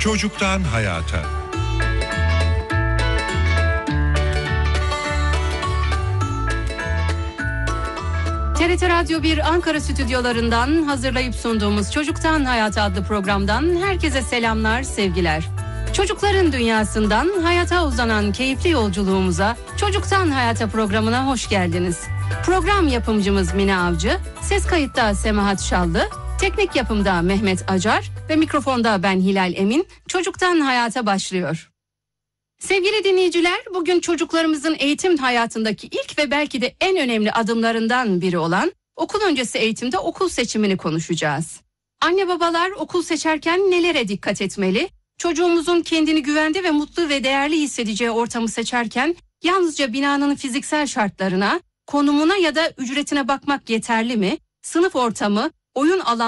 Çocuktan hayata. TRT Radyo 1 Ankara stüdyolarından hazırlayıp sunduğumuz Çocuktan Hayata adlı programdan herkese selamlar, sevgiler. Çocukların dünyasından hayata uzanan keyifli yolculuğumuza Çocuktan Hayata programına hoş geldiniz. Program yapımcımız Mine Avcı, ses kayıtta Semahat Şallı, teknik yapımda Mehmet Acar ve mikrofonda ben Hilal Emin. Çocuktan Hayata başlıyor. Sevgili dinleyiciler, bugün çocuklarımızın eğitim hayatındaki ilk ve belki de en önemli adımlarından biri olan okul öncesi eğitimde okul seçimini konuşacağız. Anne babalar okul seçerken nelere dikkat etmeli? Çocuğumuzun kendini güvende ve mutlu ve değerli hissedeceği ortamı seçerken yalnızca binanın fiziksel şartlarına, konumuna ya da ücretine bakmak yeterli mi? Sınıf ortamı, oyun alanı